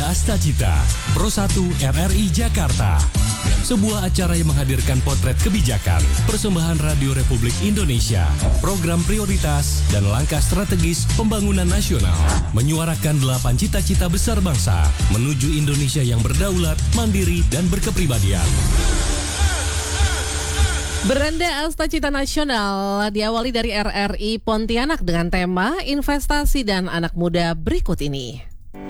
Beranda Astacita, Pro 1 RRI Jakarta. Sebuah acara yang menghadirkan potret kebijakan, persembahan Radio Republik Indonesia, program prioritas, dan langkah strategis pembangunan nasional. Menyuarakan 8 cita-cita besar bangsa menuju Indonesia yang berdaulat, mandiri, dan berkepribadian. Beranda Astacita Nasional diawali dari RRI Pontianak dengan tema investasi dan anak muda berikut ini.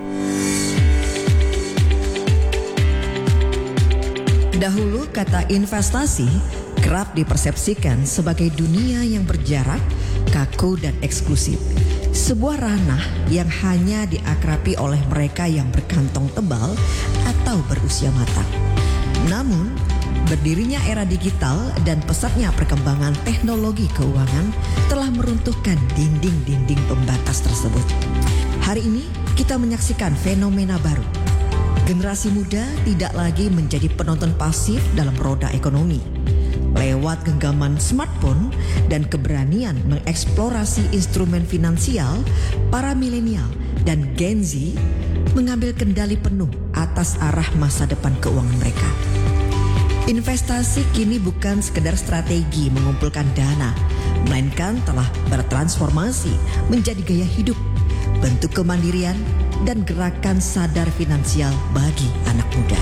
Dahulu kata investasi kerap dipersepsikan sebagai dunia yang berjarak, kaku dan eksklusif. Sebuah ranah yang hanya diakrabi oleh mereka yang berkantong tebal atau berusia matang. Namun, berdirinya era digital dan pesatnya perkembangan teknologi keuangan telah meruntuhkan dinding-dinding pembatas tersebut. Hari ini kita menyaksikan fenomena baru. Generasi muda tidak lagi menjadi penonton pasif dalam roda ekonomi. Lewat genggaman smartphone dan keberanian mengeksplorasi instrumen finansial, para milenial dan Gen Z mengambil kendali penuh atas arah masa depan keuangan mereka. Investasi kini bukan sekedar strategi mengumpulkan dana, melainkan telah bertransformasi menjadi gaya hidup, bentuk kemandirian, dan gerakan sadar finansial bagi anak muda.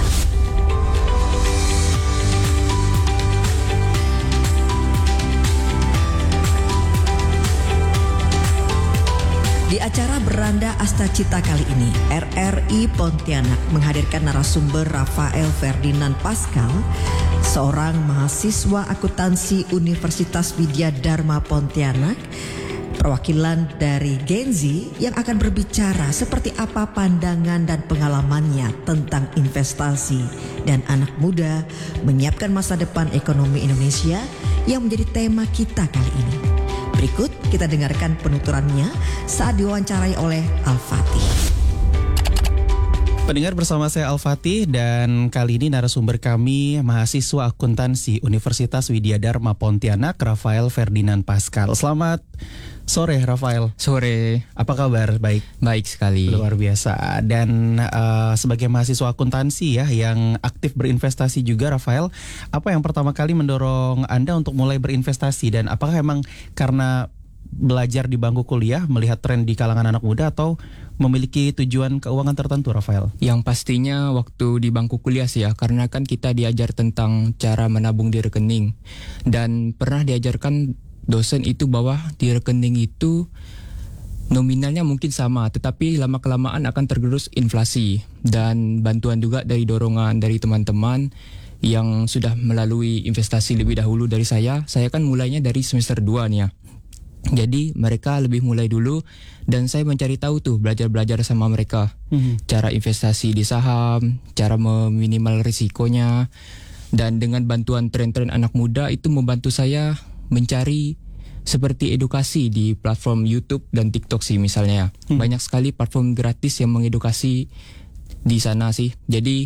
Di acara Beranda Astacita kali ini, RRI Pontianak menghadirkan narasumber Rafael Ferdinand Pascal, seorang mahasiswa akuntansi Universitas Widya Dharma Pontianak, perwakilan dari Gen Z yang akan berbicara seperti apa pandangan dan pengalamannya tentang investasi dan anak muda menyiapkan masa depan ekonomi Indonesia yang menjadi tema kita kali ini. Berikut kita dengarkan penuturannya saat diwawancarai oleh Al-Fatih. Pendengar, bersama saya Al-Fatih dan kali ini narasumber kami mahasiswa akuntansi Universitas Widya Dharma Pontianak, Rafael Ferdinand Pascal. Selamat sore Rafael. Sore. Apa kabar? Baik. Baik sekali. Luar biasa. Dan sebagai mahasiswa akuntansi ya yang aktif berinvestasi juga, Rafael, apa yang pertama kali mendorong Anda untuk mulai berinvestasi, dan apakah emang karena belajar di bangku kuliah melihat tren di kalangan anak muda atau memiliki tujuan keuangan tertentu, Rafael? Yang pastinya waktu di bangku kuliah sih ya, karena kan kita diajar tentang cara menabung di rekening, dan pernah diajarkan dosen itu bahwa di rekening itu nominalnya mungkin sama, tetapi lama-kelamaan akan tergerus inflasi. Dan bantuan juga dari dorongan dari teman-teman yang sudah melalui investasi lebih dahulu dari saya kan mulainya dari semester 2 nih ya. Jadi mereka lebih mulai dulu dan saya mencari tahu tuh, belajar sama mereka. Cara investasi di saham, cara meminimal risikonya. Dan dengan bantuan tren-tren anak muda itu membantu saya mencari seperti edukasi di platform YouTube dan TikTok sih misalnya. Banyak sekali platform gratis yang mengedukasi di sana sih. Jadi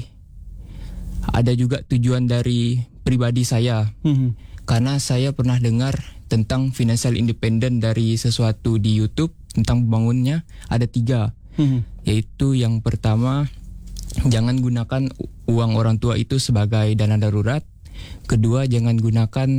ada juga tujuan dari pribadi saya. Karena saya pernah dengar tentang financial independent dari sesuatu di YouTube tentang pembangunnya ada 3. Yaitu yang pertama, jangan gunakan uang orang tua itu sebagai dana darurat. Kedua, jangan gunakan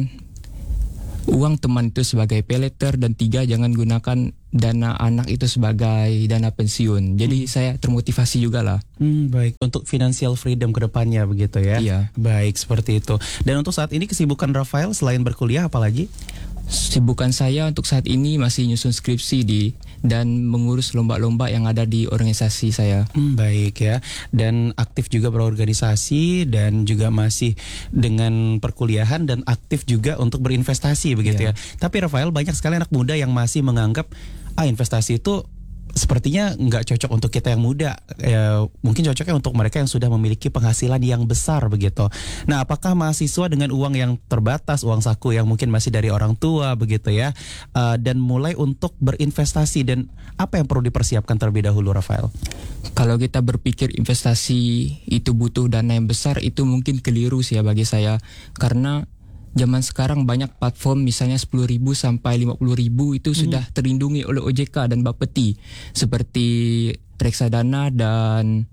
uang teman itu sebagai pay later. Dan 3, jangan gunakan dana anak itu sebagai dana pensiun. Jadi saya termotivasi juga lah. Baik, untuk financial freedom ke depannya begitu ya? Iya. Baik, seperti itu. Dan untuk saat ini kesibukan Rafael selain berkuliah apalagi? Sibukan saya untuk saat ini masih nyusun skripsi dan mengurus lomba-lomba yang ada di organisasi saya. Baik ya, dan aktif juga berorganisasi dan juga masih dengan perkuliahan dan aktif juga untuk berinvestasi begitu ya. Tapi Rafael, banyak sekali anak muda yang masih menganggap investasi itu sepertinya nggak cocok untuk kita yang muda, mungkin cocoknya untuk mereka yang sudah memiliki penghasilan yang besar begitu. Nah, apakah mahasiswa dengan uang yang terbatas, uang saku yang mungkin masih dari orang tua begitu ya, dan mulai untuk berinvestasi, dan apa yang perlu dipersiapkan terlebih dahulu, Rafael? Kalau kita berpikir investasi itu butuh dana yang besar, itu mungkin keliru sih ya bagi saya. Karena zaman sekarang banyak platform, misalnya 10.000 sampai 50.000 itu sudah terlindungi oleh OJK dan Bapeti, seperti reksadana dan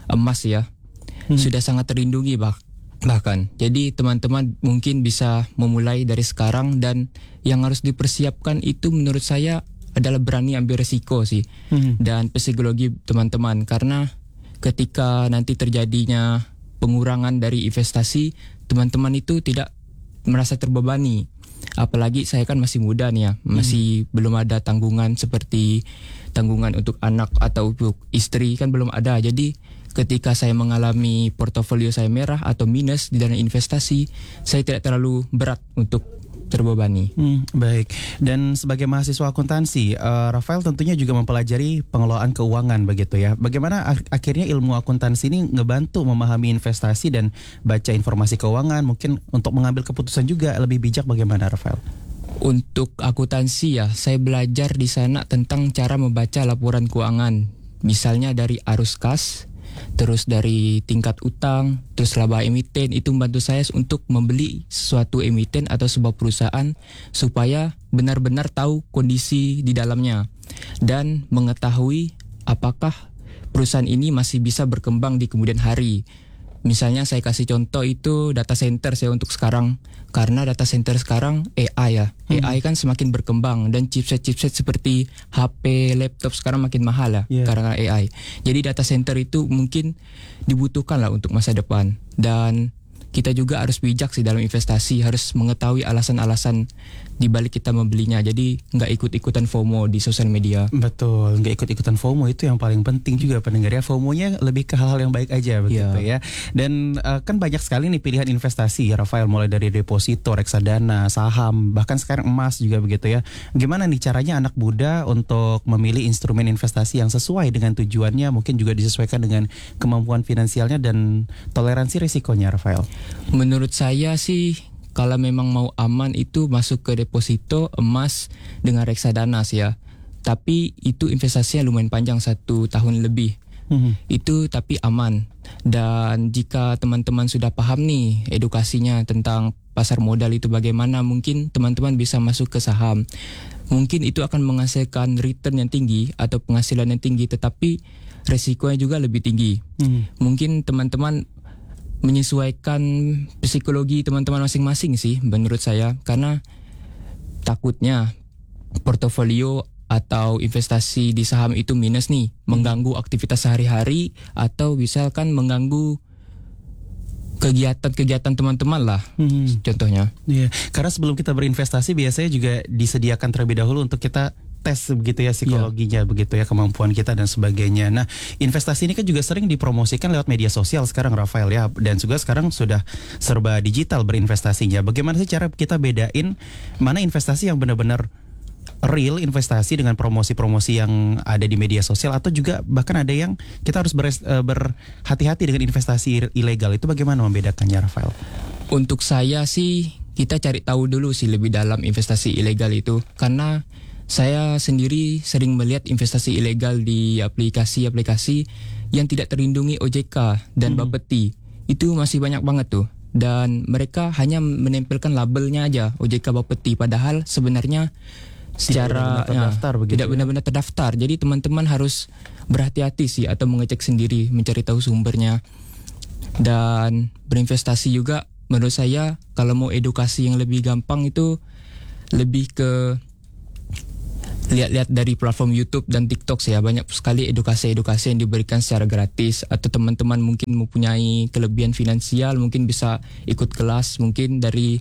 emas ya, sudah sangat terlindungi bahkan. Jadi teman-teman mungkin bisa memulai dari sekarang, dan yang harus dipersiapkan itu menurut saya adalah berani ambil resiko sih, dan psikologi teman-teman, karena ketika nanti terjadinya pengurangan dari investasi, teman-teman itu tidak merasa terbebani. Apalagi saya kan masih muda nih ya, masih belum ada tanggungan seperti tanggungan untuk anak atau untuk istri, kan belum ada. Jadi ketika saya mengalami portofolio saya merah atau minus di dana investasi, saya tidak terlalu berat untuk terbebani. Baik. Dan sebagai mahasiswa akuntansi, Rafael tentunya juga mempelajari pengelolaan keuangan begitu ya. Bagaimana akhirnya ilmu akuntansi ini ngebantu memahami investasi dan baca informasi keuangan, mungkin untuk mengambil keputusan juga lebih bijak, bagaimana Rafael? Untuk akuntansi ya, saya belajar di sana tentang cara membaca laporan keuangan. Misalnya dari arus kas, terus dari tingkat utang, terus laba emiten. Itu membantu saya untuk membeli suatu emiten atau sebuah perusahaan supaya benar-benar tahu kondisi di dalamnya dan mengetahui apakah perusahaan ini masih bisa berkembang di kemudian hari. Misalnya saya kasih contoh itu data center saya untuk sekarang, karena data center sekarang AI ya. AI kan semakin berkembang, dan chipset seperti HP, laptop sekarang makin mahal ya, karena AI. Jadi data center itu mungkin dibutuhkan lah untuk masa depan. Dan kita juga harus bijak sih dalam investasi, harus mengetahui alasan-alasan di balik kita membelinya. Jadi nggak ikut-ikutan FOMO di sosial media. Betul, nggak ikut-ikutan FOMO itu yang paling penting juga pendengar ya. FOMO-nya lebih ke hal-hal yang baik aja begitu ya. Dan kan banyak sekali nih pilihan investasi ya Rafael, mulai dari deposito, reksadana, saham, bahkan sekarang emas juga begitu ya. Gimana nih caranya anak muda untuk memilih instrumen investasi yang sesuai dengan tujuannya, mungkin juga disesuaikan dengan kemampuan finansialnya dan toleransi risikonya, Rafael? Menurut saya sih, kalau memang mau aman itu masuk ke deposito, emas dengan reksadana sih ya. Tapi itu investasinya lumayan panjang, 1 tahun lebih. Itu tapi aman. Dan jika teman-teman sudah paham nih edukasinya tentang pasar modal itu bagaimana, mungkin teman-teman bisa masuk ke saham. Mungkin itu akan menghasilkan return yang tinggi atau penghasilan yang tinggi, tetapi resikonya juga lebih tinggi. Mungkin teman-teman menyesuaikan psikologi teman-teman masing-masing sih menurut saya, karena takutnya portofolio atau investasi di saham itu minus nih, mengganggu aktivitas sehari-hari atau misalkan mengganggu kegiatan teman-teman lah, contohnya. Iya, karena sebelum kita berinvestasi biasanya juga disediakan terlebih dahulu untuk kita tes begitu ya psikologinya begitu ya, kemampuan kita dan sebagainya. Nah, investasi ini kan juga sering dipromosikan lewat media sosial sekarang Rafael ya, dan juga sekarang sudah serba digital berinvestasinya. Bagaimana sih cara kita bedain mana investasi yang benar-benar real investasi dengan promosi-promosi yang ada di media sosial, atau juga bahkan ada yang kita harus berhati-hati dengan investasi ilegal? Itu bagaimana membedakannya, Rafael? Untuk saya sih, kita cari tahu dulu sih lebih dalam investasi ilegal itu, karena saya sendiri sering melihat investasi ilegal di aplikasi-aplikasi yang tidak terlindungi OJK dan Bapeti. Itu masih banyak banget tuh. Dan mereka hanya menempelkan labelnya aja OJK Bapeti, padahal sebenarnya secara tidak benar-benar terdaftar. Jadi teman-teman harus berhati-hati sih, atau mengecek sendiri, mencari tahu sumbernya. Dan berinvestasi juga menurut saya, kalau mau edukasi yang lebih gampang itu lebih ke lihat-lihat dari platform YouTube dan TikTok ya. Banyak sekali edukasi-edukasi yang diberikan secara gratis. Atau teman-teman mungkin mempunyai kelebihan finansial, mungkin bisa ikut kelas mungkin dari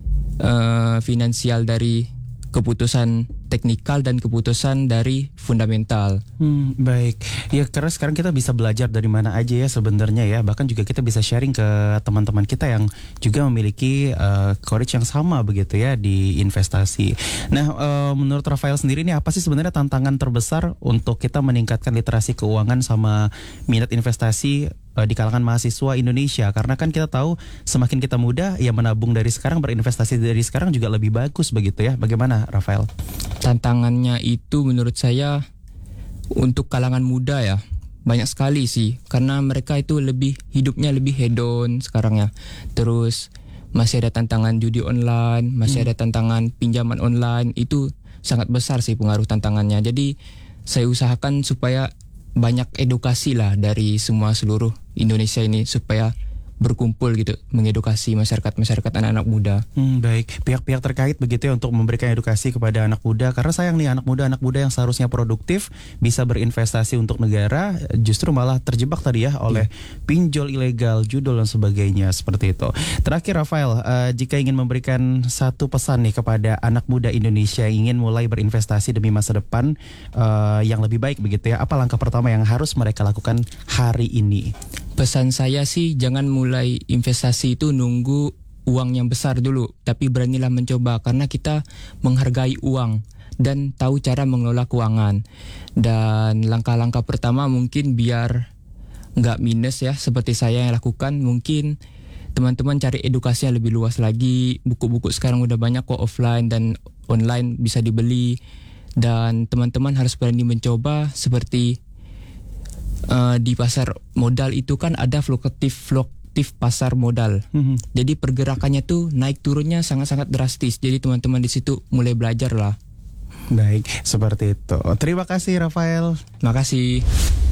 finansial, dari keputusan teknikal dan keputusan dari fundamental. Baik. Ya, karena sekarang kita bisa belajar dari mana aja ya sebenarnya ya. Bahkan juga kita bisa sharing ke teman-teman kita yang juga memiliki courage yang sama begitu ya di investasi. Nah, menurut Rafael sendiri ini apa sih sebenarnya tantangan terbesar untuk kita meningkatkan literasi keuangan sama minat investasi di kalangan mahasiswa Indonesia? Karena kan kita tahu semakin kita muda ya, menabung dari sekarang, berinvestasi dari sekarang juga lebih bagus begitu ya. Bagaimana, Rafael? Tantangannya itu menurut saya untuk kalangan muda ya banyak sekali sih, karena mereka itu hidupnya lebih hedon sekarang ya. Terus masih ada tantangan judi online, masih ada tantangan pinjaman online. Itu sangat besar sih pengaruh tantangannya. Jadi saya usahakan supaya banyak edukasi lah dari semua seluruh Indonesia ini supaya berkumpul gitu mengedukasi masyarakat anak-anak muda. Baik, pihak-pihak terkait begitu ya untuk memberikan edukasi kepada anak muda, karena sayang nih anak muda yang seharusnya produktif bisa berinvestasi untuk negara justru malah terjebak tadi ya oleh pinjol ilegal, judul dan sebagainya seperti itu. Terakhir Rafael, jika ingin memberikan satu pesan nih kepada anak muda Indonesia yang ingin mulai berinvestasi demi masa depan yang lebih baik begitu ya, apa langkah pertama yang harus mereka lakukan hari ini? Pesan saya sih jangan mulai investasi itu nunggu uang yang besar dulu, tapi beranilah mencoba karena kita menghargai uang dan tahu cara mengelola keuangan. Dan langkah-langkah pertama mungkin biar nggak minus ya seperti saya yang lakukan, mungkin teman-teman cari edukasi yang lebih luas lagi. Buku-buku sekarang udah banyak kok offline dan online bisa dibeli, dan teman-teman harus berani mencoba. Seperti di pasar modal itu kan ada fluktuatif pasar modal. Jadi pergerakannya tuh naik turunnya sangat-sangat drastis. Jadi teman-teman di situ mulai belajar lah. Baik, seperti itu. Terima kasih Rafael. Makasih.